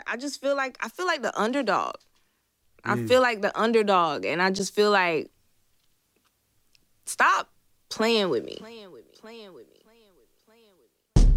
I feel like the underdog. I feel like the underdog, and I just feel like stop playing with me.